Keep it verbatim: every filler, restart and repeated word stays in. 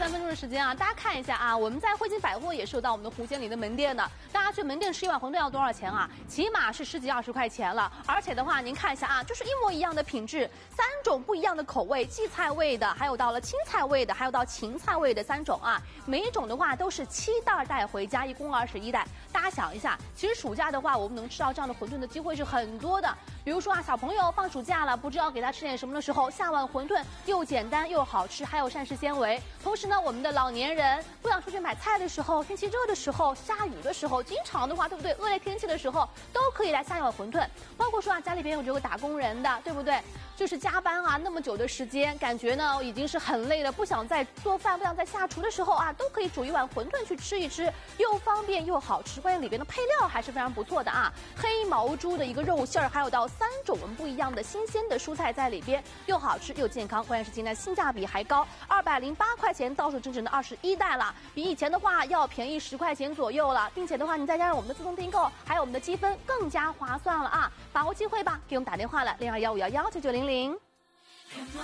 三分钟的时间啊，大家看一下啊，我们在汇金百货也是有到我们的湖鲜里的门店的。大家去门店吃一碗馄饨要多少钱啊？起码是十几二十块钱了。而且的话，您看一下啊，就是一模一样的品质，三种不一样的口味，荠菜味的，还有到了青菜味的，还有到芹菜味的三种啊。每一种的话都是七袋带回家，一共二十一袋。大家想一下，其实暑假的话，我们能吃到这样的馄饨的机会是很多的。比如说啊，小朋友放暑假了，不知道给他吃点什么的时候，下碗馄饨又简单又好吃，还有膳食纤维。同时呢，我们的老年人不想出去买菜的时候，天气热的时候，下雨的时候，经常的话，对不对？恶劣天气的时候，都可以来下一碗馄饨。包括说啊，家里边有这个打工人的，对不对？就是加班啊，那么久的时间，感觉呢已经是很累了，不想再做饭，不想再下厨的时候啊，都可以煮一碗馄饨去吃一吃，又方便又好吃，关键里边的配料还是非常不错的啊。黑毛猪的一个肉馅儿，还有到三种我们不一样的新鲜的蔬菜在里边，又好吃又健康，关键是今天性价比还高，二百零八块钱到手整整的二十一袋了，比以前的话要便宜十块钱左右了，并且的话，你再加上我们的自动订购，还有我们的积分，更加划算了啊！把握机会吧，给我们打电话了零二幺五幺幺九九零零。